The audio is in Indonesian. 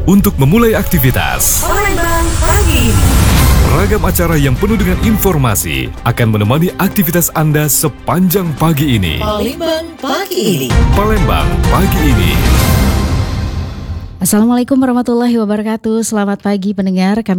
untuk memulai aktivitas. Palembang pagi. Ragam acara yang penuh dengan informasi akan menemani aktivitas Anda sepanjang pagi ini. Palembang pagi ini. Palembang pagi ini. Assalamualaikum warahmatullahi wabarakatuh. Selamat pagi pendengar.